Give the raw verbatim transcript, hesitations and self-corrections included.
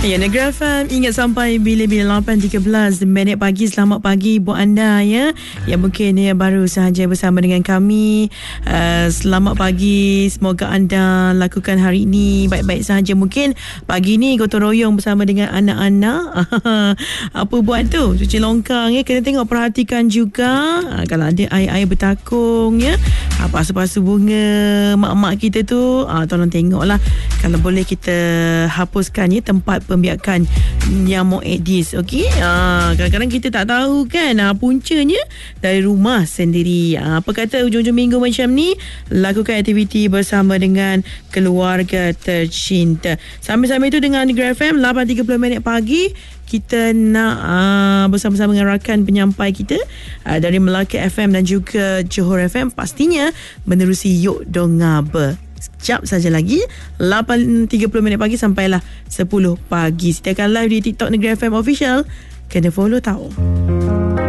Ya, Negeri F M ingat sampai bila-bila lapan tiga belas minit pagi. Selamat pagi buat anda ya, yang mungkin ya baru sahaja bersama dengan kami. Uh, selamat pagi, semoga anda lakukan hari ini baik-baik sahaja. Mungkin pagi ni gotong royong bersama dengan anak-anak. Apa buat tu? Cuci longkang ya, kena tengok, perhatikan juga. Uh, kalau ada air-air bertakung ya, uh, pasu-pasu bunga mak-mak kita tu, uh, tolong tengoklah. Kalau boleh kita hapuskan ya tempat pembiakan nyamuk Aedes. Okey, ha, kadang-kadang kita tak tahu kan, ha, puncanya dari rumah sendiri. Ha, apa kata hujung-hujung minggu macam ni, lakukan aktiviti bersama dengan keluarga tercinta. Sambil-sambil itu dengan Negeri F M lapan tiga puluh minit pagi, kita nak uh, bersama-sama dengan rakan penyampai kita uh, dari Melaka F M dan juga Johor F M, pastinya menerusi Yok Dongaba. Sekejap saja lagi, lapan tiga puluh minit pagi sampailah sepuluh pagi. Setiakan live di TikTok Negeri F M Official. Kena follow tahu.